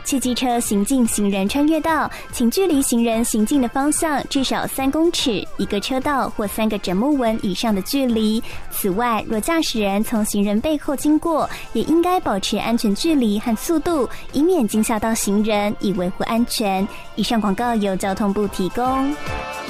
汽机车行进行人穿越道，请距离行人行进的方向至少3公尺，1个车道或3个枕木纹以上的距离。此外，若驾驶人从行人背后经过，也应该保持安全距离和速度，以免惊吓到行人，以维护安全。以上广告由交通部提供。